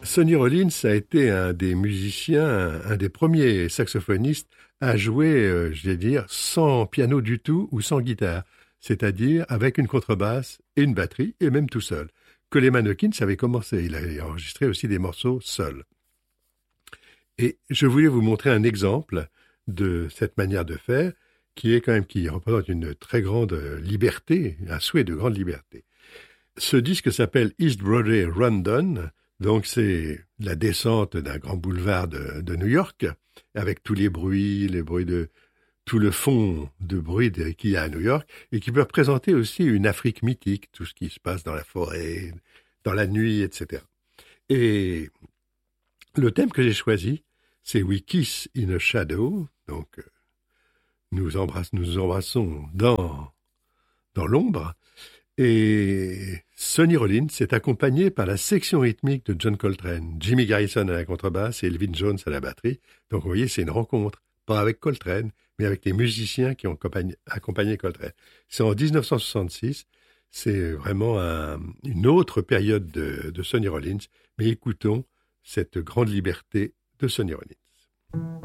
Sonny Rollins a été un des musiciens, un des premiers saxophonistes à jouer, je vais dire, sans piano du tout ou sans guitare, c'est-à-dire avec une contrebasse et une batterie, et même tout seul. Coleman Hawkins avait commencé, il avait enregistré aussi des morceaux seul. Et je voulais vous montrer un exemple de cette manière de faire, qui représente une très grande liberté, un souhait de grande liberté. Ce disque s'appelle East Broadway Rundown, donc c'est la descente d'un grand boulevard de New York, avec tous les bruits de tout le fond de bruit qu'il y a à New York, et qui peut représenter aussi une Afrique mythique, tout ce qui se passe dans la forêt, dans la nuit, etc. Et le thème que j'ai choisi, c'est We Kiss in a Shadow, donc nous nous embrassons dans l'ombre. Et Sonny Rollins est accompagné par la section rythmique de John Coltrane, Jimmy Garrison à la contrebasse et Elvin Jones à la batterie. Donc vous voyez, c'est une rencontre, pas avec Coltrane, mais avec les musiciens qui ont accompagné Coltrane. C'est en 1966, c'est vraiment une autre période de Sonny Rollins, mais écoutons cette grande liberté de Sonny Rollins.